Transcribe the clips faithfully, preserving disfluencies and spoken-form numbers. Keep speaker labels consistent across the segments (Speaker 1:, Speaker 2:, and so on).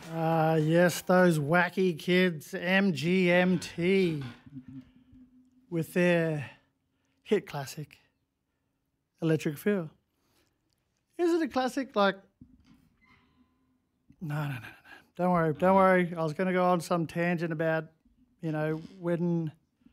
Speaker 1: Ah, yes, those wacky kids, M G M T, with their hit classic, Electric Feel. Is it a classic? Like, no, no, no, no. Don't worry, don't worry. I was going to go on some tangent about, you know, when,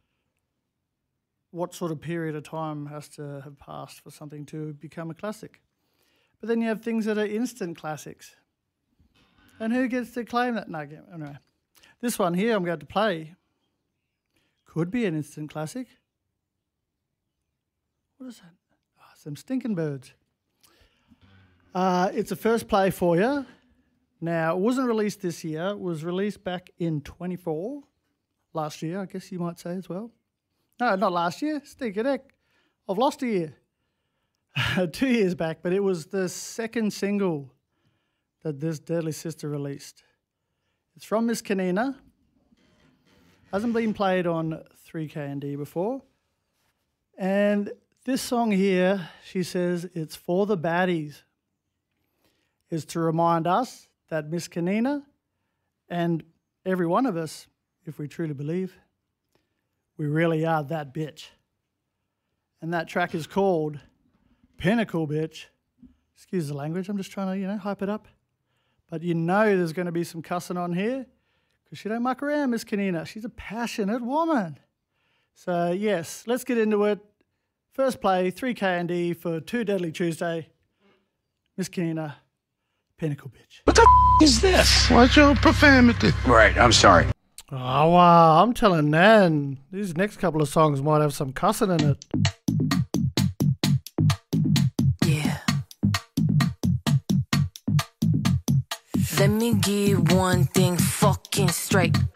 Speaker 1: what sort of period of time has to have passed for something to become a classic. But then you have things that are instant classics. And who gets to claim that? No, anyway. This one here I'm going to play could be an instant classic. What is that? Oh, some Stinking Birds. Uh, it's a first play for you. Now, it wasn't released this year. It was released back in twenty-four, last year, I guess you might say as well. No, not last year. Stinking heck. I've lost a year. Two years back, but it was the second single that this Deadly Sister released. It's from Miss Kanina. Hasn't been played on three K and D before. And this song here, she says, it's for the baddies. Is to remind us that Miss Kanina and every one of us, if we truly believe, we really are that bitch. And that track is called Pinnacle Bitch. Excuse the language, I'm just trying to, you know, hype it up. But you know there's going to be some cussing on here because she don't muck around, Miss Kanina. She's a passionate woman. So, yes, let's get into it. First play, three K and D for Two Deadly Tuesday. Miss Kanina, Pinnacle Bitch.
Speaker 2: What the f*** is this? What's your profanity? Right, I'm sorry.
Speaker 1: Oh, wow, I'm telling Nan, these next couple of songs might have some cussing in it.
Speaker 3: Let me give one thing fucking straight.